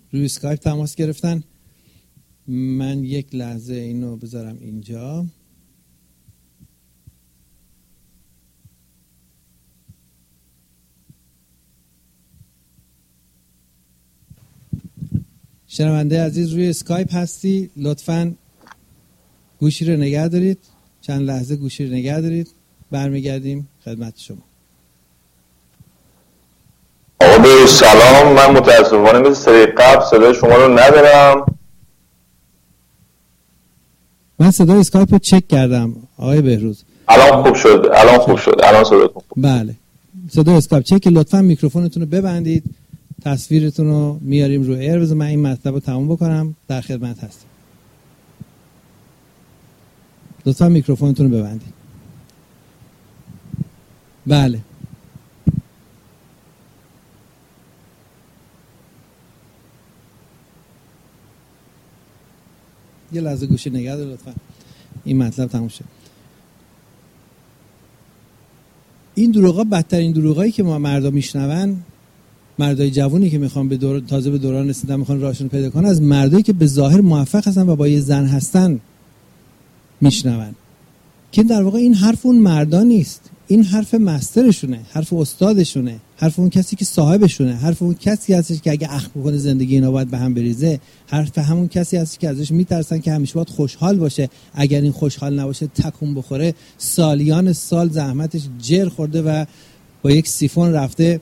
روی اسکایپ تماس گرفتن. من یک لحظه اینو بذارم اینجا. شنونده عزیز روی اسکایپ هستی، لطفاً گوشی رو نگه دارید، چند لحظه گوشی رو نگه دارید، برمیگردیم خدمت شما. آقا سلام، من متاسفانه مثل سری قبل صدای شما رو ندارم. من صدای اسکایپ رو چک کردم آقای بهروز. الان خوب شد، الان صداتون خوب. بله صدای اسکایپ چک. لطفاً میکروفونتون رو ببندید، تصویرتون رو میاریم رو ایر. بذار من این مطلب رو تموم بکنم، در خدمت هستم. لطفاً میکروفونتون رو ببندید. بله یه لحظه گوشی نگه دار لطفاً، این مطلب تموم شد. این دروغا بدترین دروغایی که ما مردا میشنون، مردای جوونی که میخوان تازه به دوران رسیدن میخوان راهشون رو پیدا کنن، از مردایی که به ظاهر موفق هستن و با یه زن هستن میشنون، که در واقع این حرف اون مردا نیست، این حرف مسترشونه، حرف استادشونه، حرف اون کسی که صاحبشونه، حرف اون کسی هستش که اگه اخم بکنه زندگی اینا باید به هم بریزه، حرف همون کسی هست که ازش میترسن که همیشه باید خوشحال باشه، اگر این خوشحال نباشه تکون بخوره. سالیان سال زحمتش جر خورده و با یک سیفون رفته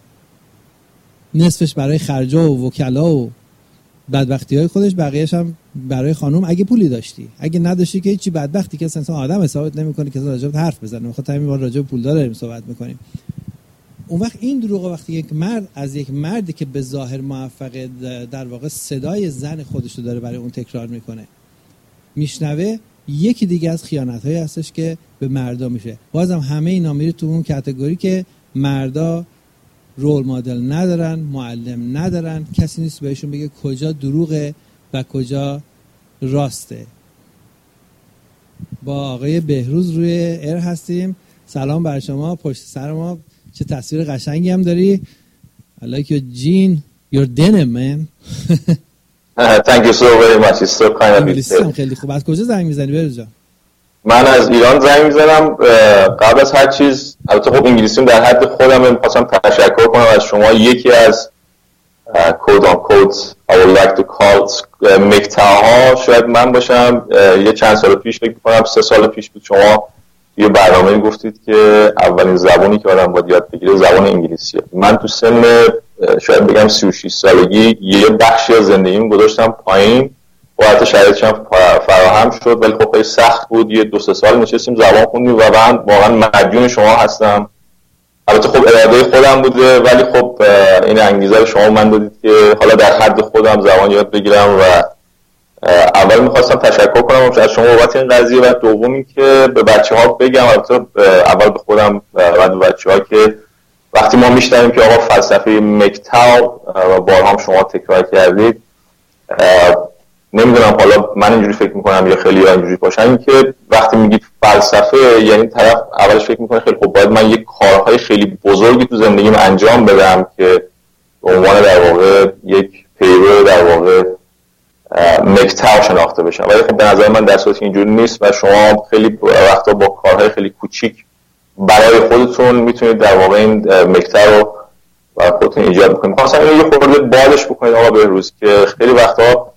نصفش برای خرجا و وکلا و بدبختی‌های خودش، بقیه‌اش هم برای خانم اگه پولی داشتی. اگه نداشتی که هیچی، بدبختی که اصلا آدم حسابت نمی‌کنه که راجع به حرف بزنه. می‌خواد همین بار راجع به پولدار داریم صحبت می‌کنیم. اون وقت این دروغ وقتی یک مرد از یک مردی که به ظاهر موفقه در واقع صدای زن خودش رو داره برای اون تکرار می‌کنه میشنوه، یکی دیگه از خیانت‌هایی هستش که به مردا میشه. بازم همه اینا میره تو اون کاتگوری که مردا رول مدل ندارن، معلم ندارن، کسی نیست بهشون بگه کجا دروغه و کجا راسته. با آقای بهروز روی ایر هستیم. سلام بر شما، پشت سر ما چه تصویر قشنگی هم داری. I like your jean, your denim man. Thank you so very much. It's so kind of you. انگلیسی هم خیلی خوب. از کجا زنگ میزنی بهروز جان؟ من از ایران زنگ میزنم. قبل از هر چیز البته خب انگلیسیم در حد خودم، می‌خواستم تشکر کنم از شما. یکی از quote unquote I would like to call مکتاها شاید من باشم. یه چند سال پیش فکر می‌کنم 3 سال پیش بود شما یه برنامه‌ای گفتید که اولین زبانی که آدم باید یاد بگیره زبان انگلیسیه. من تو سن شاید بگم 36 سالگی یه بخشی از زندگیم گذاشتم پایین و حتی شرایطش هم فراهم شد، ولی خب خیلی سخت بود. یه 2-3 سال نشستیم زبان خوندیم و من واقعا مدیون شما هستم. البته خب اراده خودم بوده، ولی خب این انگیزه رو شما من دادید که حالا در حد خودم زبان یاد بگیرم. و اول میخواستم تشکر کنم از شما بابت این قضیه و دوم این که به بچه‌ها بگم، البته اول به خودم و بعد به بچه‌ها، که وقتی ما میشنویم که آقا فلسفه مکتاو و بارها هم شما تکرار کردید، نمیدونم حالا من اینجوری فکر میکنم یا خیلی اینجوری باشن، این که وقتی میگید فلسفه یعنی طرف اولش فکر میکنه خیلی خب باید من یک کارهای خیلی بزرگی تو زندگیم انجام بدم که به عنوان در واقع یک پیرو در واقع مکتاو شناخته بشم. ولی خب به نظر من در صورتی اینجوری نیست و شما خیلی وقتا با کارهای خیلی کوچیک برای خودتون میتونید در واقع این مکتاو رو برای خودتون ایجاد بکنید. خواستم اینو یه خورده بالش بکنید آقا بهروز، که خیلی وقتا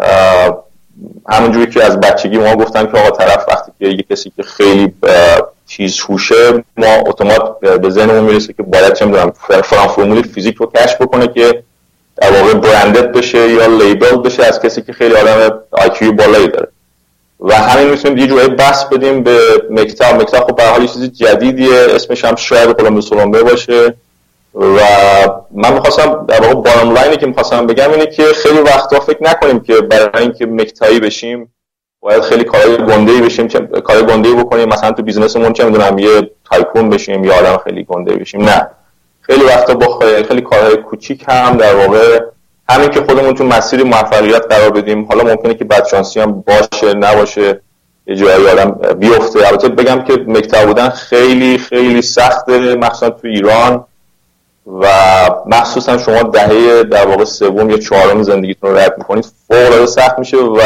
همونجوری که از بچگی ما گفتن که آقا طرف وقتی که یه کسی که خیلی تیزهوشه، ما اتومات به ذهنمون میرسه که باید چه میدونم فرمول فیزیک رو کشف بکنه که در واقع برندد بشه یا لیبل بشه از کسی که خیلی آدم آیکیو بالایی داره. و همین میتونیم یه جوری بس بدیم به مکتاو. خب به هر حال یه چیز جدیدیه، اسمش هم شاید کلمبوس کلمبه باشه. و من میخواستم در واقع بارم لاینی که میخواستم بگم اینه که خیلی وقتا فکر نکنیم که برای اینکه مکتایی بشیم باید خیلی کارهای گنده‌ای بشیم، کارهای گنده‌ای بکنیم، مثلا تو بیزنسمون چه میدونم یه تایکون بشیم یا آدم خیلی گنده بشیم. نه، خیلی وقتا با خیلی کارهای کوچیک هم در واقع همین که خودمون تو مسیر موفقیت قرار بدیم، حالا ممکنه که بدشانسی هم باشه نباشه، یه جایی آدم بیفته. البته بگم که مکتب بودن خیلی خیلی سخته، مخصوصا تو ایران، و مخصوصا شما دهه در واقع سوم یا چهارم زندگیتون رو رد میکنید فوق‌العاده سخت میشه و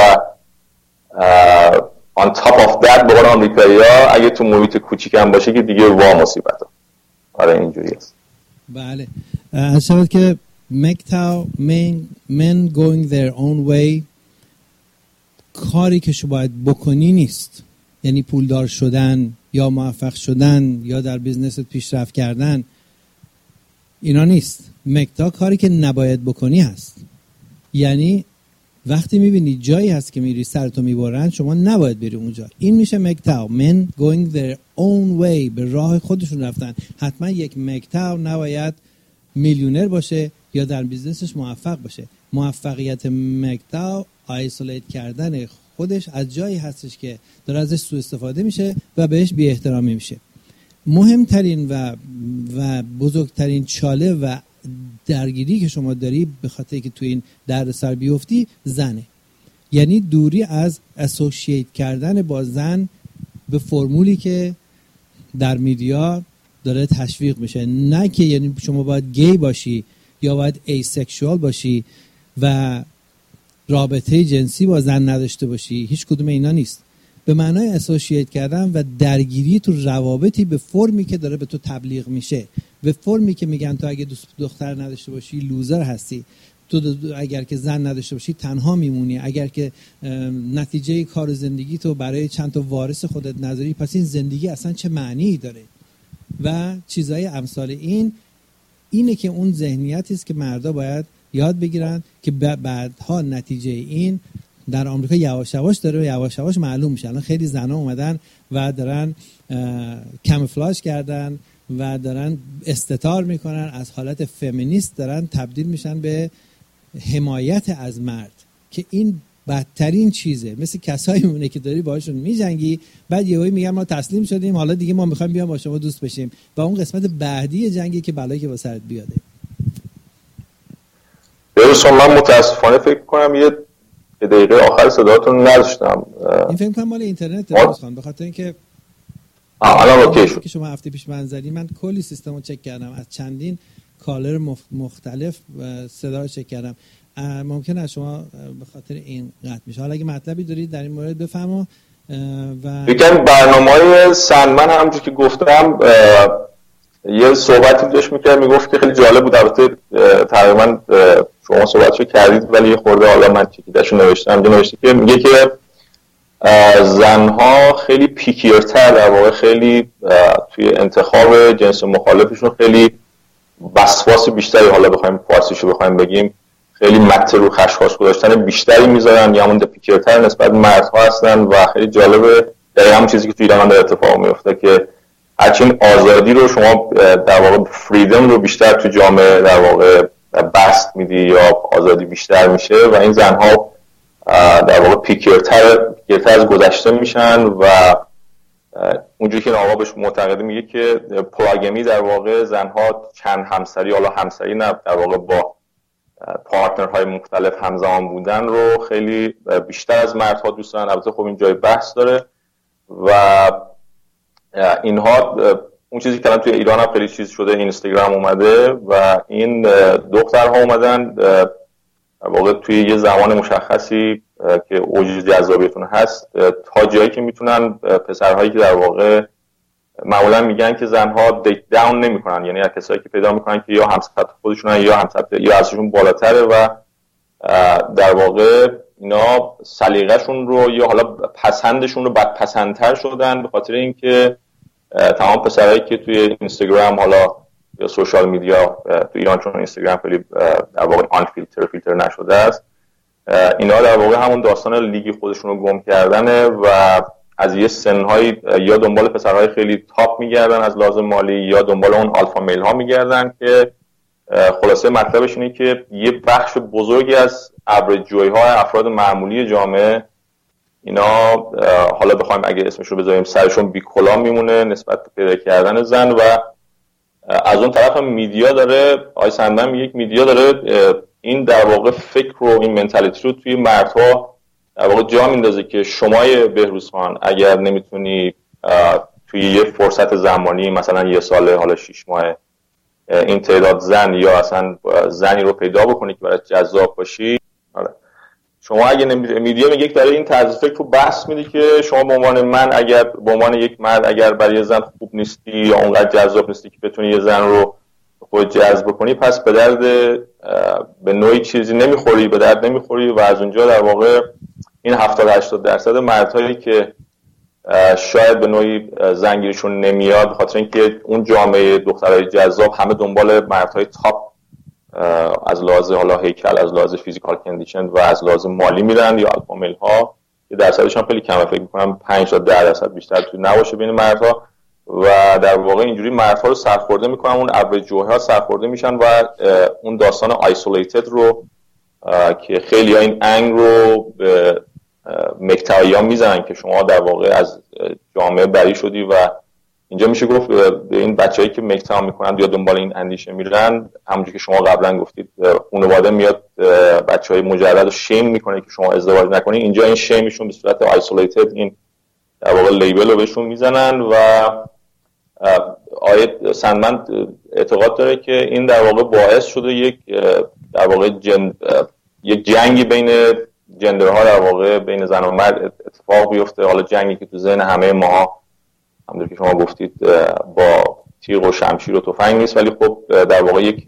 on top of that به قول آمریکایی‌ها اگه تو محیط کوچیک هم باشه که دیگه وا مصیبته. آره اینجوری است. بله از شبت که MGTOW men going their own way کاری که شما باید بکنی نیست، یعنی پولدار شدن یا موفق شدن یا در بیزنست پیشرفت کردن اینا نیست. MGTOW کاری که نباید بکنی هست، یعنی وقتی میبینی جایی هست که میری سرتو میبرن شما نباید بری اونجا. این میشه MGTOW men going their own way، به راه خودشون رفتن. حتما یک MGTOW نباید میلیونر باشه یا در بیزنسش موفق باشه. موفقیت MGTOW آیسولیت کردن خودش از جایی هستش که داره ازش سوء استفاده میشه و بهش بی احترامی میشه. مهمترین و بزرگترین چاله و درگیری که شما داری به خاطر که تو این دردسر بیفتی زنه، یعنی دوری از اسوسییت کردن با زن به فرمولی که در میدیا داره تشویق میشه. نه که یعنی شما باید گی باشی یا باید ایسکشوال باشی و رابطه جنسی با زن نداشته باشی، هیچ کدوم اینا نیست. به معنای اسوسییت کردن و درگیری تو روابطی به فرمی که داره به تو تبلیغ میشه، به فرمی که میگن تو اگه دختر نداشته باشی لوزر هستی، تو اگر که زن نداشته باشی تنها میمونی، اگر که نتیجه کار زندگی تو برای چند تا وارث خودت نذاری پس این زندگی اصلا چه معنی داره و چیزای امثال اینه که اون ذهنیتی است که مردا باید یاد بگیرن که بعدها نتیجه این در آمریکا یواش یواش داره و یواش یواش معلوم میشه. الان خیلی زنا اومدن و دارن کاموفلاژ کردن و دارن استتار میکنن، از حالت فمینیست دارن تبدیل میشن به حمایت از مرد که این بدترین چیزه. مثل کسایی مونه که داری باهاشون میجنگی بعد یهویی میگن ما تسلیم شدیم حالا دیگه ما میخوایم بیام با شما دوست بشیم و اون قسمت بعدی جنگی که بلایی که با سرت بیاده. برسون من متاسفانه فکر کنم یه دقیقه آخر صداتون نداشتم. این فکر کنم مال اینترنت دوستان، به خاطر اینکه الان اوکی شد که شما هفته پیش من زدی من کلی سیستم رو چک کردم، از چندین کالر مختلف صدا رو چک کردم. ممکنه از شما به خاطر این قطع میشه. حالا اگه مطلبی دارید در این مورد بفرما. و یکم برنامه‌های سنمن همونجور که گفتم یه صحبتی داشت میکرد، میگفت که خیلی جالب بود. البته تقریبا شما صحبتشو کردید ولی یه خورده حالا من چیزاشو نوشته که میگه که زنها خیلی پیکیرتر در واقع خیلی توی انتخاب جنس مخالفشون خیلی وسواس بیشتری، حالا بخوایم فارسیشو بخوایم بگیم خیلی مته رو خشخاش گذاشتن بیشتری میذارن یا همون پیکیرتر نسبت به مردها هستن و خیلی جالبه. در همون چیزی که توی ایران داره اتفاق میفته که هرچین آزادی رو شما در واقع فریدم رو بیشتر تو جامعه در واقع بست میدی یا آزادی بیشتر میشه و این زنها در واقع پیکیرتر از گذشته میشن و اونجوری که آقا بهش معتقده میگه که پولاگمی در واقع زنها چند همسری، حالا همسری نه، در واقع با پارتنرهای مختلف همزمان بودن رو خیلی بیشتر از مردها دوست دارن. البته خب این جای بحث داره و اینها اون چیزی که الان توی ایران هم خیلی چیز شده، اینستاگرام اومده و این دخترها اومدن در واقع توی یه زمان مشخصی که اوج جذابیتون هست تا جایی که میتونن پسرهایی که در واقع معمولا میگن که زنها دیت داون نمیکنن، یعنی کسایی که پیدا میکنن که یا همسط خودشونن یا همسط یا ازشون بالاتره و در واقع اینا سلیقه‌شون رو یا حالا پسندشون رو بدپسندتر شدن به خاطر اینکه تمام پسرایی که توی اینستاگرام حالا یا سوشال میدیا تو ایران چون اینستاگرام خیلی در واقع آن فیلتر نشده است، اینا در واقع همون داستان لیگ خودشون رو گم کردنه و از یه سن‌های یا دنبال پسرهای خیلی تاپ میگردن از لحاظ مالی یا دنبال اون آلفا میل ها میگردن که خلاصه مطلبش اینه که یه بخش بزرگی از اوریج جوی ها افراد معمولی جامعه اینا حالا بخوایم اگه اسمش رو بذاریم سرشون بیکلا میمونه نسبت به پیدا کردن زن و از اون طرف هم میدیا داره، آی سندن میگه میدیا داره این در واقع فکر رو این منتالیتی رو توی مردها در واقع جا میندازه که شمای بهروز خان اگر نمیتونی توی یه فرصت زمانی مثلا یه ساله حالا 6 ماه این تعداد زن یا اصلا زنی رو پیدا بکنی که برای جذاب باشی. شما اگه میدیوم یک داره این طرز فکر رو بحث میدی که شما به عنوان من، اگر به عنوان یک مرد اگر برای یه زن خوب نیستی یا اونقدر جذاب نیستی که بتونی یه زن رو خود جذب کنی، پس به درد به نوعی چیزی نمیخوری، به درد نمیخوری. و از اونجا در واقع این 70-80% مردهایی که شاید به نوعی زنگیرشون نمیاد به خاطر اینکه اون جامعه دخترای جذاب همه دنبال مردهای تاپ از لحاظ حالا هیکل، از لحاظ فیزیکال کندیشن و از لحاظ مالی میرن، یا الفا میل ها که درصدش هم خیلی کمه، فکر میکنم 5 تا 10% بیشتر تو نباشه بین مردها. و در واقع اینجوری مردها رو سرخورده میکنن، اون اوریج جوها سرخورده میشن و اون داستان آیسولیتد رو که خیلی ها این انگ رو به مکتایی ها میزنن که شما در واقع از جامعه بری شدی. و اینجا میشه گفت به این بچه‌ای که مکتا میکنن یا دنبال این اندیشه میرن، همونجوری که شما قبلا گفتید خانواده میاد بچهای مجرد رو شیم میکنه که شما ازدواج نکنید، اینجا این شیمشون به صورت آیسولیتد این در واقع لیبل رو بهشون میزنن. و آیت سندمن اعتقاد داره که این در واقع باعث شده یک در واقع یک جنگی بین جندرها در واقع بین زن و مرد اتفاق بیفته. حالا جنگی که تو ذهن همه ما همونطور که شما گفتید با تیغ و شمشیر و تفنگ نیست، ولی خب در واقع یک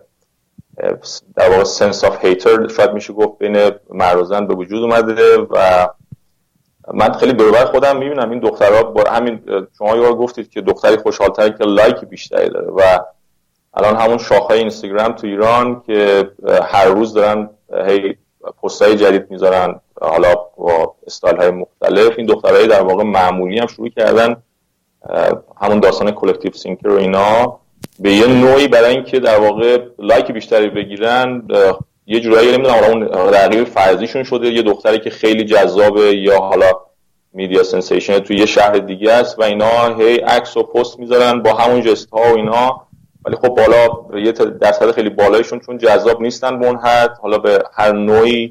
در واقع سنس آف هیتر شاید میشه گفت بین مرد و زن به وجود اومده. و من خیلی برابر خودم میبینم این دخترها با همین شما یه گفتید که دختری خوشحال‌تره که لایک بیشتری داره، و الان همون شاخهای اینستاگرام تو ایران که هر روز دارن هی پست‌های جدید میذارن، حالا با استایل‌های مختلف، این دخترای در واقع معمولی هم شروع کردن همون داستان کلکتیو سینکر و اینا به یه نوعی برای اینکه در واقع لایک بیشتری بگیرن، یه جورایی نمیدونم اون رقیب فرضیشون شده یه دختری که خیلی جذابه یا حالا میدیا سنسیشن تو یه شهر دیگه است و اینا هی عکس و پست میذارن با همون جست ها و اینا، ولی خب بالا یه درصد خیلی بالایشون چون جذاب نیستن به اون حد، حالا به هر نوعی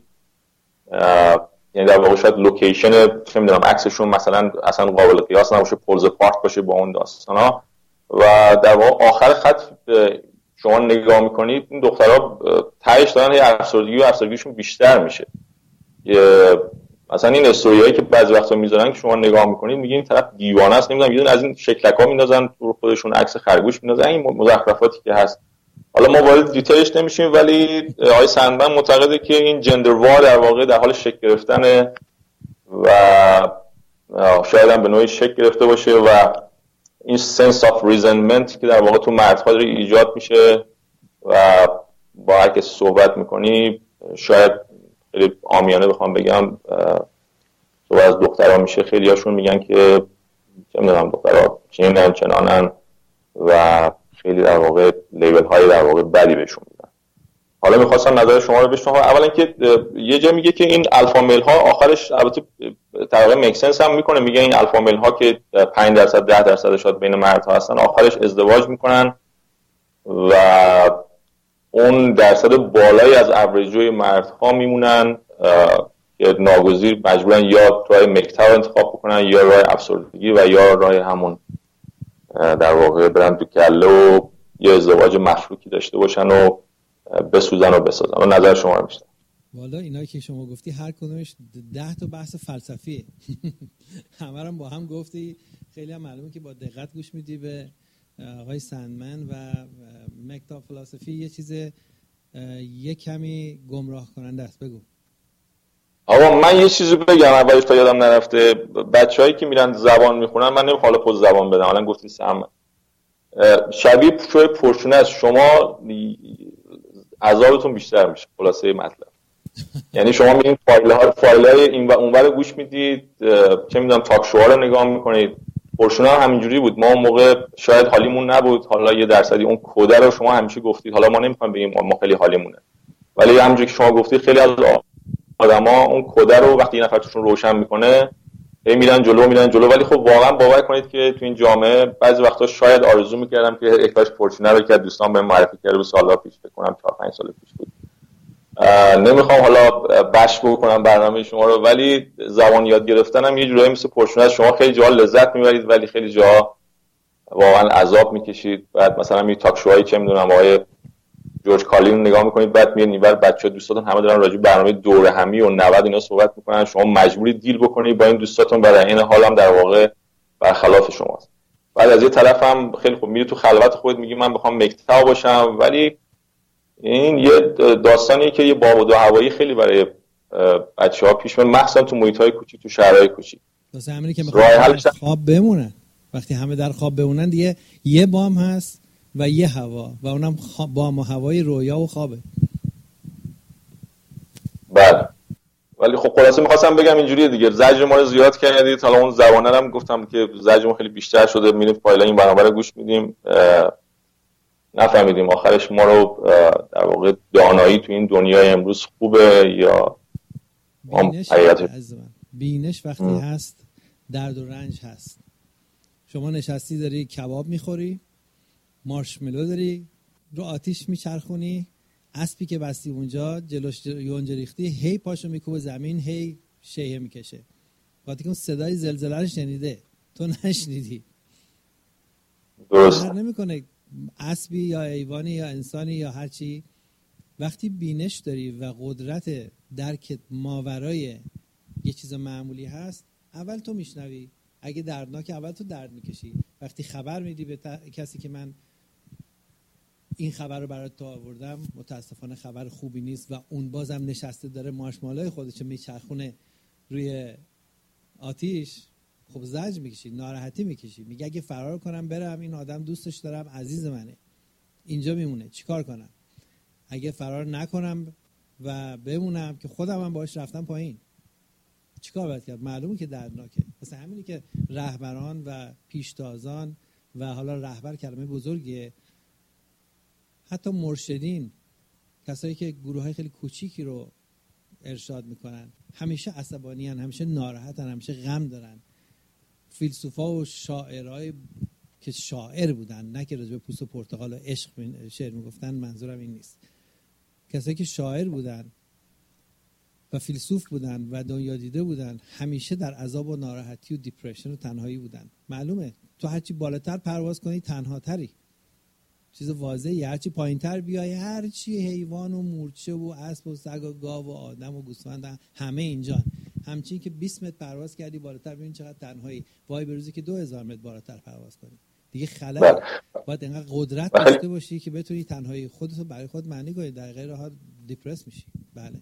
یعنی در واقع شاید لوکیشن چه میدونم عکسشون مثلا اصلا قابل قیاس نباشه، پولز پارک باشه با اون داستانا. و در واقع آخر خط شما نگاه میکنید این دخترها تهش دارن یه افسردگی و افسردگیشون بیشتر میشه. مثلا این استوریایی که بعضی وقتا میذارن که شما نگاه میکنید میگین این طرف دیوانه است، نمیدونم یه دونه از این شکلکا میندازن تو خودشون، عکس خرگوش میندازن، این مزخرفاتی که هست. حالا ما وارد دیتیلش نمیشیم، ولی آقای سندمن معتقده که این جندر وار در واقع در حال شکل گرفتن و شاید هم به نوعی شکل گرفته باشه و این سنس آف ریزنمنت که در واقع تو مردها داره ایجاد میشه و با هر کسی صحبت میکنی، شاید خیلی عامیانه بخوام بگم صحبت از دخترها میشه، خیلی هاشون میگن که چه میدونم دخترها چنینن چنانن و خیلی در واقع لیبل های در واقع بدی بهشون میدن. حالا میخواستم نظر شما رو بشنوم. اولا که یه جا میگه که این الفا میل ها آخرش البته تقریبا میک سنس هم میکنه، میگه این الفا میل ها که 5% 10% شاید بین مردها هستن آخرش ازدواج میکنن و اون درصد بالایی از اوریجوی مردها میمونن که ناگزیر مجبورن یا راه مکتا رو انتخاب بکنن یا راه افسردگی و یا راه همون در واقع برن تو کله و یه ازدواج مشروکی داشته باشن و بسوزن و بسازن. و نظر شما رو میشتم. والا اینا که شما گفتی هر کدومش 10 تا بحث فلسفیه. همه رو با هم گفتی، خیلی هم معلومه که با دقت گوش میدی به آقای سندمن و مکتا فلسفی. یه چیز یه کمی گمراه کننده است. بگو. آقا من یه چیزی بگم اولش تا یادم نرفته. بچه‌هایی که میرن زبان میخونن، من نمیخوام حالا پوز زبان بدم، الان گفتی سم شبیه شوی پرچونه از شما عذابتون بیشتر میشه. خلاصه مطلب یعنی شما میرین فایل‌های این و اونور گوش میدید، چه میدونم تاک شوها رو نگاه میکنید، پرچونه هم همینجوری بود. ما اون موقع شاید حالیمون نبود، حالا یه درصدی اون کد رو شما همیشه گفتید، حالا ما نمیخوایم بگیم ما خیلی حالیمونه، ولی همونجوری که شما گفتید خیلی از آدما اون کد رو وقتی یه نفر توشون روشن میکنه میرن جلو. ولی خب واقعا باور کنید که تو این جامعه بعضی وقتا شاید آرزو میکردم که احتاج پرچونه رو که دوستان بهم معرفی کرده به سال‌ها پیش، فکر کنم 4-5 سال پیش بود. نمیخوام حالا بش بکنم برنامه شما رو، ولی زبان یاد گرفتنم یه جورایی مثل پرچونه است. شما خیلی جا لذت میبرید ولی خیلی جا واقعا عذاب میکشید. بعد مثلا می تاک شوهایی چه میدونم آقای جورج کارلین نگاه میکنید، بعد میاد اینور بچه‌ها دوستاتون همه دارن راجع به برنامه دوره همی و 90 اینا صحبت میکنن، شما مجبوری دیل بکنید با این دوستاتون و در این حال هم در واقع برخلاف شماست. بعد از یه طرف هم خیلی خوب میری تو خلوت خودت میگی من بخوام مکتا باشم، ولی این یه داستانیه که یه باب و دو هوایی خیلی برای بچه‌ها پیش میاد، مخصوصا تو محیط‌های کوچیک، تو شهرهای کوچیک. واسه همینه که میخوام خواب بمونن. وقتی همه در خواب بمونن دیگه یه بام هست و یه هوا و اونم بام و هوای رویا و خوابه. بله. ولی خب خلاصه می‌خواستم بگم اینجوریه دیگه، زجر ما رو زیاد کردید. حالا اون زبانه هم گفتم که زجر ما خیلی بیشتر شده، میریم فایلای این برنامه رو گوش میدیم، نفهمیدیم آخرش ما رو در واقع دانایی تو این دنیای امروز خوبه یا بینش وقتی هست درد و رنج هست. شما نشستی داری کباب میخوری، مارشملو داری رو آتیش میچرخونی، اسبی که بستی اونجا جلوش یونجه ریختی هی پاشو میکوبه زمین، هی شیهه میکشه، وقتی که اون صدای زلزله رو شنیده تو نشنیدی. درست نمیکنه اسبی یا حیوانی یا انسانی یا هر چی، وقتی بینش داری و قدرت درک ماورای یه چیز معمولی هست، اول تو میشنوی، اگه دردناک اول تو درد میکشی. وقتی خبر میدی به کسی که من این خبر رو برات تو آوردم، متاسفانه خبر خوبی نیست، و اون بازم نشسته داره مارشمالوی خودشو میچرخونه روی آتیش، خب زجر میکشی، ناراحتی میکشی، میگه اگه فرار کنم برم، این آدم دوستش دارم، عزیز منه، اینجا میمونه، چیکار کنم؟ اگه فرار نکنم و بمونم که خودم هم باهاش رفتم پایین، چیکار باید کرد؟ معلومه که دردناکه. مثلا همینی که رهبران و پیشتازان و حالا رهبر کلمه بزرگیه، حتی مرشدین، کسایی که گروه‌های خیلی کوچیکی رو ارشاد میکنن، همیشه عصبانی هن، همیشه ناراحتن، همیشه غم دارن. فیلسوفا و شاعرای که شاعر بودن، نه که راجع به پوست و پرتقال و عشق شعر میگفتن، منظورم این نیست، کسایی که شاعر بودن و فیلسوف بودن و دنیا دیده بودن، همیشه در عذاب و ناراحتی و دیپرشن و تنهایی بودن. معلومه تو هرچی بالاتر پرواز کنی تنهاتری، چیز واضحی. هرچی پایینتر بیای، هرچی حیوان و مورچه و اسب و سگ و گاو و آدم و گوسفند همه اینجان، همچین که 20 متر پرواز کردی بالاتر، ببین چقدر تنهایی. وای به روزی که 2000 متر بالاتر پرواز کنی، دیگه خلأ. باید اینقدر قدرت داشته باشی که بتونی تنهایی خودتو برای خود معنی کنی، در غیر حال دیپرس میشی. بله.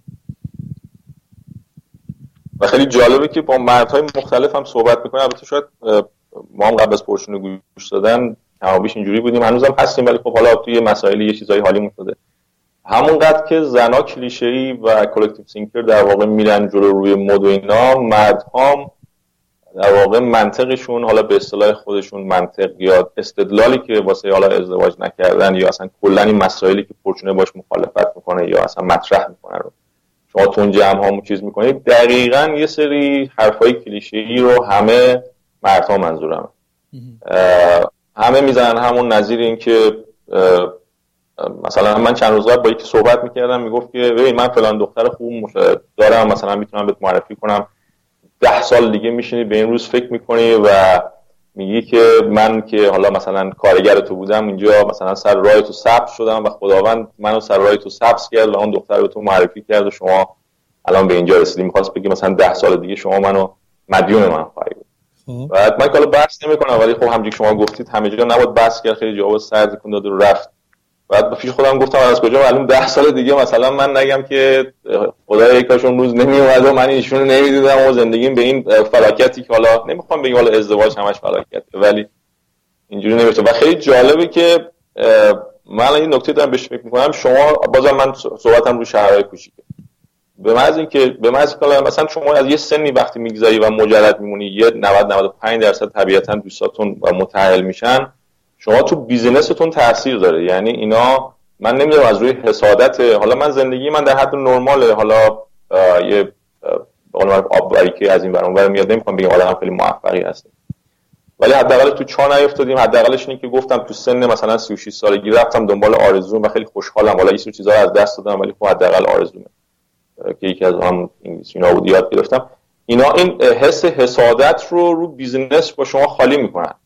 و خیلی جالبه که با مردهای مختلف هم صحبت میکنه. البته شاید ما هم قبل از پرشون گوش دادن کمابیش اینجوری بودیم، هنوزم هستیم، ولی خب حالا توی مسائل یه چیزای حالی شده. همونقدر که زنا کلیشه‌ای و کلکتیو سینکر در واقع میرن جلو روی مد و اینا، مردها در واقع منطقشون، حالا به اصطلاح خودشون منطق یا استدلالی که واسه حالا ازدواج نکردن یا اصلا کلا این مسائلی که پرچونه باش مخالفت میکنه یا اصلا مطرح میکنه رو شما تو اون جمع ها چیز میکنید، دقیقاً یه سری حرفای کلیشه‌ای رو همه مردها منظورم همه میزنن همون نظیر این که مثلا من چند روز قبل با یکی صحبت میکردم، میگفت که ببین من فلان دختر خوب دارم، مثلا میتونم بهت معرفی کنم، 10 سال دیگه میشینی به این روز فکر میکنی و میگی که من که حالا مثلا کارگر تو بودم اینجا مثلا سر راه تو سبز شدم و خداوند منو سر راه تو سبز کرد و اون دختر رو تو معرفی کرد و شما الان به اینجا رسیدی. میخواست بگی مثلا 10 سال دیگه شما منو مدیون من خواهی بود. بعد من حالا بحث نمیکنم، ولی خب همونجوری شما گفتید همه جا نباید بحث کرد، خیلی جواب سرد کن داد و رفت. بعد با پیش خودم گفتم از کجا معلوم 10 سال دیگه مثلا من نگم که خدای یکاشون روز نمیومد و من ایشونو نمیدیدم و زندگیم به این فلاکتی که حالا نمیخوام بگم حالا ازدواج همش فلاکته، ولی اینجوری نمیشه. و خیلی جالبه که من این نکته دارم بهش فکر میکنم، شما بازم من صحبتم رو شهرهای کوچیکه، به محض اینکه مثلا شما از یه سنی وقتی میگذاری و مجرد میمونی، یه 90-95% طبیعتا دوستاتون و متأهل میشن، شما تو بیزینستون تاثیر داره. یعنی اینا من نمیدونم از روی حسادت، حالا من زندگی من در حد نرماله، حالا یه آبوری که از این ور اونور میاد، نمیخوام بگم آدم خیلی موفقی هست، ولی حداقل تو چا نیافتادیم. حداقلش اینه که گفتم تو سن مثلا 36 سالگی رفتم دنبال آرزوم و خیلی خوشحالم. حالا یه سری چیزا از دست دادم ولی خب حداقل آرزومه که یکی از هم انگلیسی‌ها بود یاد گرفتم. اینا این حس حسادت رو بیزینس با شما خالی میکنن.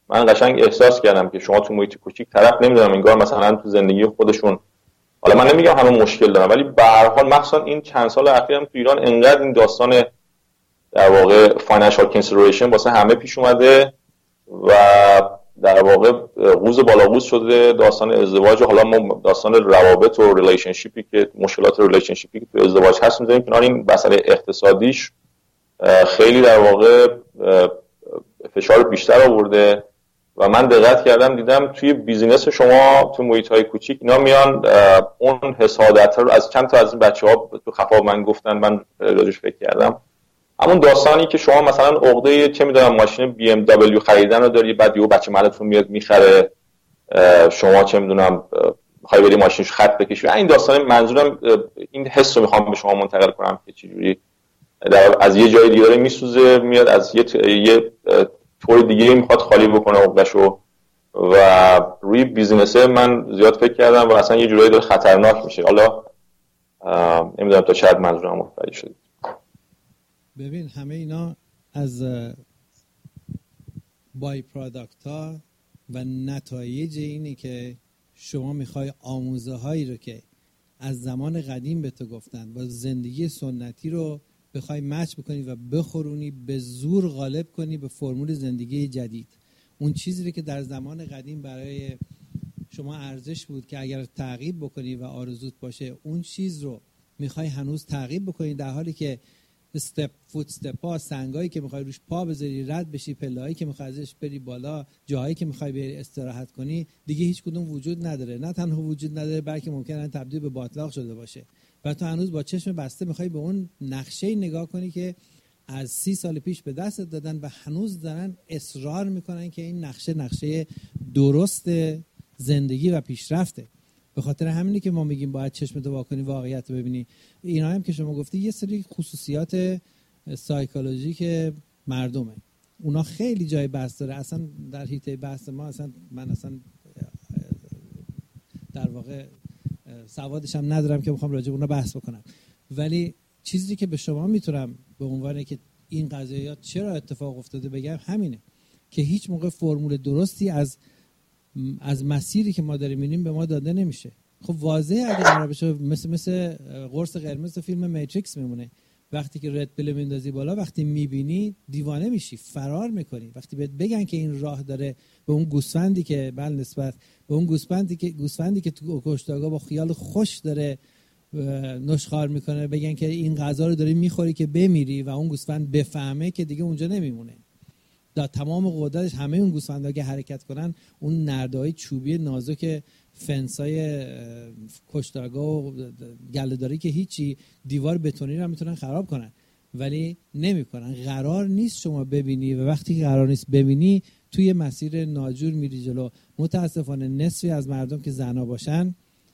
من قشنگ احساس کردم که شما تو محیط کوچیک طرف نمیدونم انگار مثلا تو زندگی خودشون، حالا من نمیگم همه مشکل دارن، ولی به هر حال مخصوصا این چند سال اخیرم تو ایران انقدر این داستان در واقع فاینانشال کنسیدریشن واسه همه پیش اومده و در واقع قوز بالا قوز شده داستان ازدواج. حالا ما داستان روابط و ریلیشنشیپی که مشکلات ریلیشنشیپی که تو ازدواج هست می‌ذاریم کنار، این مسئله اقتصادیش خیلی در واقع فشار بیشتر آورده و من دقت کردم دیدم توی بیزینس شما تو محیط‌های کوچیک اینا میان اون حسادت رو از چند تا از این بچه‌ها تو خفا من گفتن، من راجعش فکر کردم. همون داستانی که شما مثلا عقده چه میدونم ماشین بی ام دبلیو خریدن رو داری، بعد یهو بچه محلتون میاد میخره، شما چه میدونم میخوای بری ماشینش خط بکشی. این داستان منظورم این حس رو میخوام به شما منتقل کنم که چجوری از یه جای دیگه داره میسوزه میاد از یه طور دیگه میخواد خالی بکنه عقده‌شو و روی بیزینس من زیاد فکر کردم و اصلا یه جورایی داره خطرناک میشه. حالا نمیدونم تا چقدر منظورم متوجه شدید. ببین همه اینا از بای پروداکت ها و نتایج اینه که شما میخوای آموزه هایی رو که از زمان قدیم به تو گفتن با زندگی سنتی رو بخوای مچ بکنی و بخورونی، به زور غالب کنی به فرمول زندگی جدید. اون چیزی رو که در زمان قدیم برای شما ارزش بود که اگر تعقیب بکنی و آرزوت باشه، اون چیز رو میخوای هنوز تعقیب بکنی، در حالی که فوت استپا، سنگایی که میخوای روش پا بذاری رد بشی، پله‌هایی که میخوای ازش بری بالا، جاهایی که میخوای بری استراحت کنی، دیگه هیچ کدوم وجود نداره. نه تنها وجود نداره بلکه ممکنه تبدیل به باطلاق شده باشه و تو هنوز با چشم بسته میخوای به اون نقشه نگاه کنی که از 30 سال پیش به دست دادن و هنوز دارن اصرار میکنن که این نقشه درست زندگی و پیشرفته. به خاطر همینی که ما میگیم باید چشمتو وا کنی واقعیت رو ببینی. اینا هم که شما گفتی یه سری خصوصیات سایکولوژیک مردمه، اونا خیلی جای بحث داره. اصلا در حیطه بحث ما من در واقع سوادش هم ندارم که بخوام راجع به اونا بحث بکنم، ولی چیزی که به شما میتونم به عنوان که این قضیات چرا اتفاق افتاده بگم همینه که هیچ موقع فرمول درستی از مسیری که ما داریم میریم به ما داده نمیشه. خب واضحه اگه قرار بشه مثل قرص قرمز فیلم میتریکس میمونه. وقتی که رد پیل میندازی بالا، وقتی میبینی دیوانه میشی، فرار میکنی. وقتی بهت بگن که این راه داره به اون گوسفندی که نسبت به اون گوسفندی که تو کشتارگاه با خیال خوش داره نشخوار میکنه، بگن که این غذا رو داری میخوری که بمیری و اون گوسفند بفهمه که دیگه اونجا نمیمونه. در تمام قدرتش همه اون گوسفندها که حرکت کنن، اون نرده‌های چوبی نازک فنسای کشتارگاه و گله‌داری که هیچی، دیوار بتونی رو میتونن خراب کنن ولی نمیکنن. قرار نیست شما ببینی و وقتی قرار نیست ببینی توی مسیر ناجور میری جلو. متاسفانه نصفی از مردم که زنا باشن،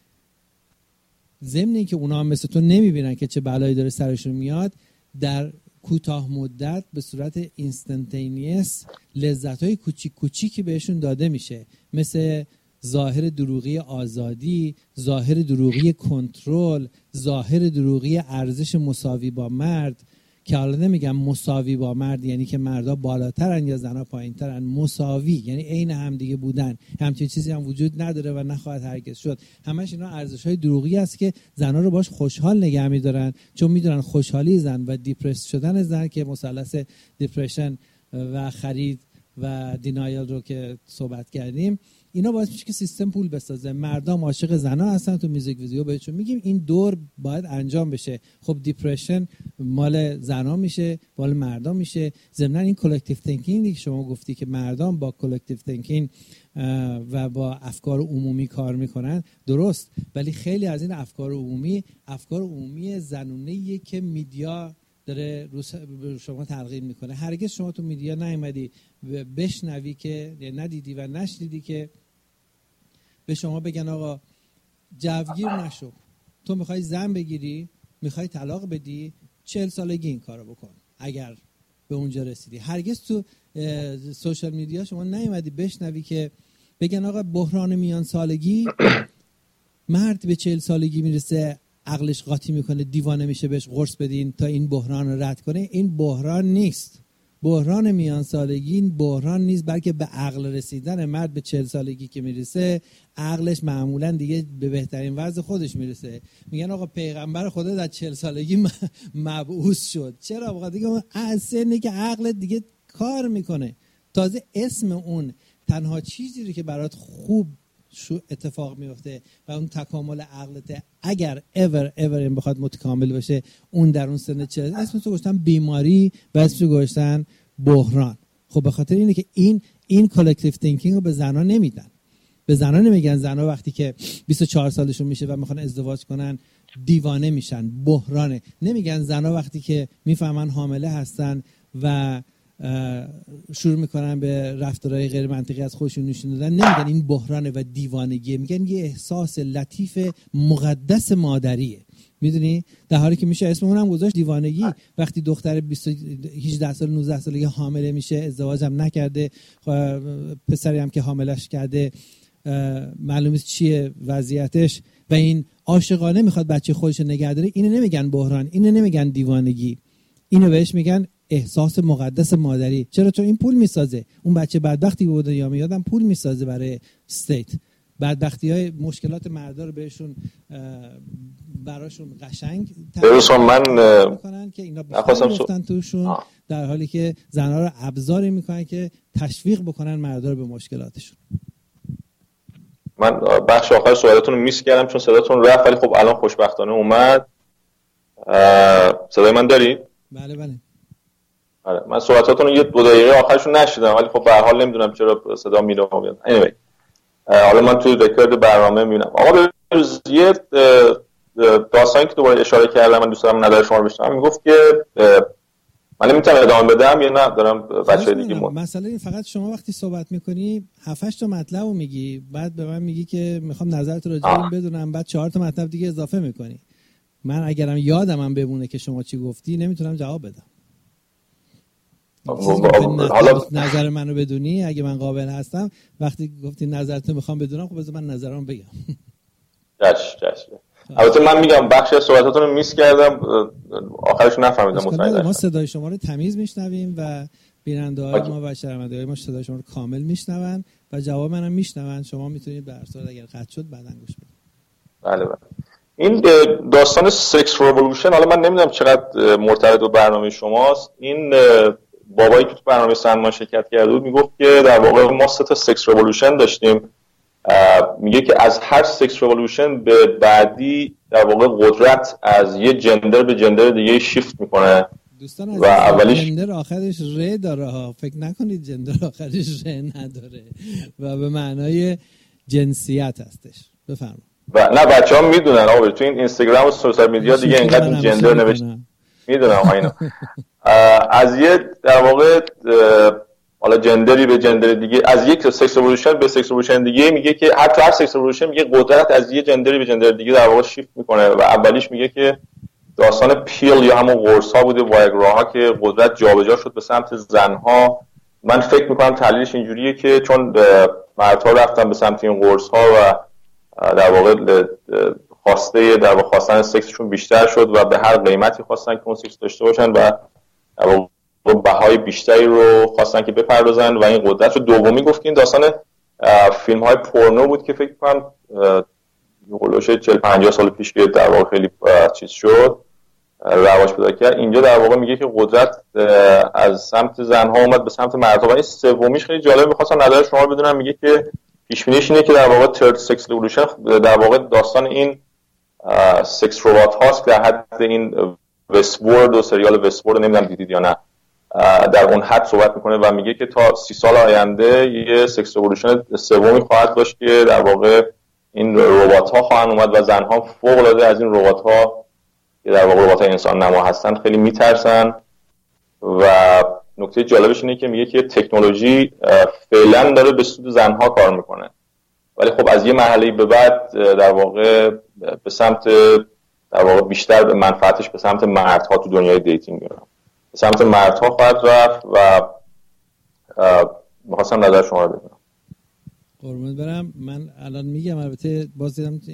ضمن اینکه اونا هم مثل تو نمیبینن که چه بلایی داره سرشون میاد، در کوتاه مدت به صورت اینستنتینیس لذت‌های کوچیک کوچیکی بهشون داده میشه، مثل ظاهر دروغی آزادی، ظاهر دروغی کنترل، ظاهر دروغی ارزش مساوی با مرد، که حالا نمیگم مساوی با مرد یعنی که مردا بالاترن یا زنا پایینترن، مساوی یعنی عین همدیگه بودن. همچین چیزی هم وجود نداره و نخواهد هرگز شد. همش اینا ارزش‌های دروغی است که زنا رو باش خوشحال نگه می‌دارن، چون می‌دونن خوشحالی زن و دیپرس شدن زن که مثلث دیپرشن و خرید و دینایل رو که صحبت کردیم، اینا باعث میشه که سیستم پول بسازه. مردم عاشق زنا هستن، تو میوزیک ویدیو بهشون میگیم این دور باید انجام بشه. خب دیپرشن مال زنا میشه، مال مردم میشه. ضمن این کلکتیو تینکینگ که شما گفتی که مردم با کلکتیو تینکینگ و با افکار عمومی کار میکنن، درست، ولی خیلی از این افکار عمومی زنونه‌ایه که میدیا داره رو شما تلقین میکنه. هرگز شما تو میدیا نیومدی بشنوی که ندیدی و نشنیدی که به شما بگن آقا جوگیر نشو، تو میخوای زن بگیری، میخوای طلاق بدی، 40 سالگی این کارو بکن اگر به اونجا رسیدی. هرگز تو سوشال میدیا شما نیومدی بشنوی که بگن آقا بحران میان سالگی، مرد به 40 سالگی میرسه عقلش قاطی میکنه، دیوانه میشه، بهش قرص بدین تا این بحران رو رد کنه. این بحران نیست. بحران میان سالگی بحران نیست، بلکه به عقل رسیدن مرد به 40 سالگی که میرسه عقلش معمولا دیگه به بهترین وضع خودش میرسه. میگن آقا پیغمبر خدا در 40 سالگی مبعوث شد. چرا؟ آقا دیگه از سنی که عقلت دیگه کار میکنه. تازه اسم اون تنها چیزی رو که برات خوب اتفاق میفته و اون تکامل عقلت اگر ever این بخواد متکامل بشه اون در اون سن 40 اسمش رو گذاشتن بیماری و اسمش رو گذاشتن بحران. خب به خاطر اینه که این کالکتیو تینکینگ رو به زنا نمیدن. به زنا نمیگن زنا وقتی که 24 سالشون میشه و میخوان ازدواج کنن دیوانه میشن، بحرانه. نمیگن زنا وقتی که میفهمن حامله هستن و شروع میکنن به رفتارهای غیر منطقی از خودشون نشون دادن، نمیگن این بحرانه و دیوانگیه، میگن یه احساس لطیف مقدس مادریه. میدونی؟ در حالی که میشه اسم اونم گذاشت دیوانگی. وقتی دختر 18 سال 19 سالگی حامله میشه، ازدواج هم نکرده، پسری هم که حاملش کرده معلوم نیست چیه وضعیتش و این عاشقانه میخواد بچه خودش رو نگه داره، اینو نمیگن بحران، اینو نمیگن دیوانگی، اینو بهش میگن احساس مقدس مادری. چرا؟ چون این پول میسازه. اون بچه بدبختی بوده یا میادم پول میسازه برای استیت. بدبختی‌های مشکلات مردا رو بهشون براشون قشنگ میکنن که اینا بخوام توشون، در حالی که زنها رو ابزاری میکنن که تشویق بکنن مردا رو به مشکلاتشون. من بخش آخر سوالتون رو میس کردم چون صداتون رفت، ولی خب الان خوشبختانه اومد. صدای من داری؟ بله بله. آره، من صحبتاتون رو 2 دقیقه آخرشو نشیدم، ولی خب به هر حال نمیدونم چرا صدا میره و میاد. anyway حالا من توی رکورد برنامه میبینم. آقا یه داستانی که دوباره اشاره کردم، من دوست دارم نظر شما رو بشنوم. میگفت که من نمیتونم ادامه بدم یا نه دارم بچه‌های دیگه مسئله این فقط شما وقتی صحبت میکنی 7-8 تا مطلب رو میگی، بعد به من میگی که میخوام نظرت راجع به این بدونم، بعد 4 تا مطلب دیگه اضافه میکنی. من اگرم یادمم بمونه که شما چی گفتی نمیتونم جواب بدم. حالا نظر منو بدونی، اگه من قابل هستم وقتی گفتی نظرتو میخوام بدونم، خب بذار من نظرم بگم. چش. البته من میگم بخش از صحبتاتون رو میس کردم، آخرش نفهمیدم متوجه. ما صدای شما رو تمیز میشنویم و بیننده‌های ما و شنونده‌های ما صدای شما رو کامل میشنون و جواب منم میشنون. شما میتونید به هر صورت اگر قطع شد بعداً گوش بدید. بله. این داستان سکس رولوشن، حالا من نمیدونم چقدر مرتبط با برنامه شماست. این بابایی که تو برنامه سندمان شرکت کرده بود میگفت که در واقع ما 3 تا سکس رولوشن داشتیم. میگه که از هر سکس رولوشن به بعدی در واقع قدرت از یه جندر به جندر دیگه شیفت میکنه. دوستان و اولیش جندر آخرش ر داره ها، فکر نکنید جندر آخرش ر نداره و به معنای جنسیت هستش. بفرمایید. و نه بچه‌ها میدونن آقا تو این اینستاگرام و سوشال میدیا دیگه اینقدر جندر نوشته میدونم اینو. از یه در واقع حالا جندری به جندر دیگه، از یک سکس رولوشن به سکس رولوشن دیگه، میگه که حتی هر سکس رولوشن میگه قدرت از یه جندری به جندر دیگه در واقع شیفت میکنه. و اولیش میگه که داستان پیل یا همون قرص ها بوده، وایگراها، که قدرت جابجا شد به سمت زنها. من فکر میکنم تحلیلش اینجوریه که چون مردها رفتن به سمت این قرص ها و در واقع خواسته در واقع خواستن سکسشون بیشتر شد و به هر قیمتی خواستن که اون سکس داشته باشن و در واقع بهای بیشتری رو خواستن که بپردازن و این قدرت رو. دومی گفت که این داستان فیلم های پورنو بود که فکر کنم هولوش 40-50 سال پیش که در واقع خیلی چیز شد، رواج پیدا کرد. اینجا در واقع میگه که قدرت از سمت زنها اومد به سمت مردها. و این سومیش خیلی جالب، می‌خواستم نظر شما رو بدونم. میگه که پیش بینیش اینه که در واقع ترد سکس رولوشن در واقع داستان این سکس ربات هاست، در حد این وستورد و سریال وستورد نمیدونم دیدید یا نه، در اون حد صحبت میکنه و میگه که تا 30 سال آینده یه سکس رولوشن سومی خواهد داشت که در واقع این ربات ها خواهند اومد و زنها فوق العاده از این ربات ها که در واقع ربات های انسان نما هستن خیلی میترسن. و نکته جالبش اینه که میگه که تکنولوژی فعلا داره به سود زنها کار میکنه، ولی خب از یه مرحله به بعد در واقع به سمت در واقع بیشتر به منفعتش به سمت مردها تو دنیای دیتینگ میره، به سمت مردها خواهد رفت. و می‌خواستم نظر شما رو بدونم. قربونت برم. من الان میگم، البته باز دیدم